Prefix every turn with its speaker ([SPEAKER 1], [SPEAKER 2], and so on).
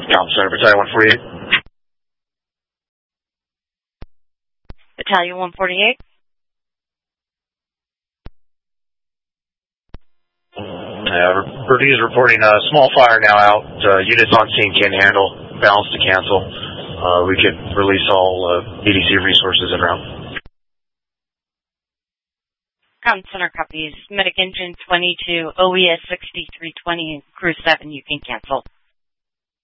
[SPEAKER 1] Comm Center, Battalion 148.
[SPEAKER 2] Battalion 148.
[SPEAKER 1] Purdue is reporting a small fire now out. Units on scene can handle. Balance to cancel. We could release all BDC resources en route.
[SPEAKER 2] Comm Center copies. Medic Engine 22, OES 6320, Crew 7, you can cancel.